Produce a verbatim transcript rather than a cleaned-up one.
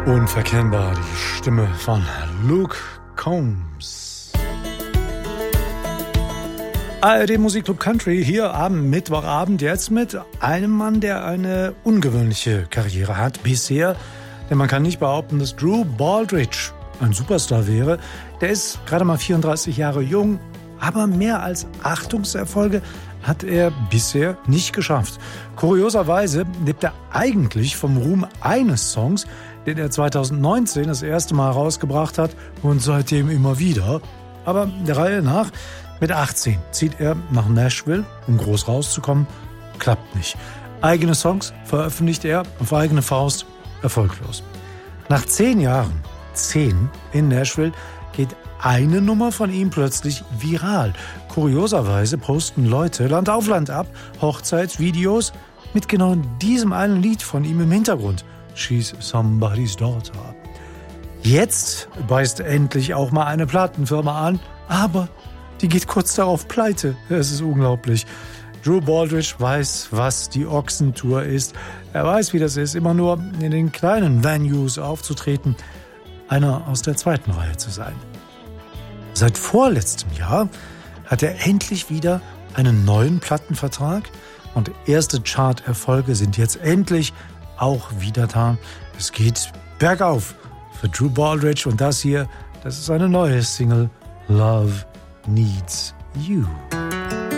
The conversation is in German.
Unverkennbar die Stimme von Luke Combs. A R D Musikclub Country hier am Mittwochabend jetzt mit einem Mann, der eine ungewöhnliche Karriere hat bisher. Denn man kann nicht behaupten, dass Drew Baldridge ein Superstar wäre. Der ist gerade mal vierunddreißig Jahre jung, aber mehr als Achtungserfolge hat er bisher nicht geschafft. Kurioserweise lebt er eigentlich vom Ruhm eines Songs, den er zweitausendneunzehn das erste Mal herausgebracht hat und seitdem immer wieder. Aber der Reihe nach, mit achtzehn zieht er nach Nashville, um groß rauszukommen. Klappt nicht. Eigene Songs veröffentlicht er auf eigene Faust, erfolglos. Nach zehn Jahren, zehn in Nashville, geht eine Nummer von ihm plötzlich viral. Kurioserweise posten Leute Land auf Land ab Hochzeitsvideos mit genau diesem einen Lied von ihm im Hintergrund. She's Somebody's Daughter. Jetzt beißt endlich auch mal eine Plattenfirma an, aber die geht kurz darauf pleite. Es ist unglaublich. Drew Baldridge weiß, was die Ochsentour ist. Er weiß, wie das ist, immer nur in den kleinen Venues aufzutreten, einer aus der zweiten Reihe zu sein. Seit vorletztem Jahr hat er endlich wieder einen neuen Plattenvertrag und erste Chart-Erfolge sind jetzt endlich auch wieder da. Es geht bergauf für Drew Baldridge und das hier, das ist eine neue Single, Love Needs You.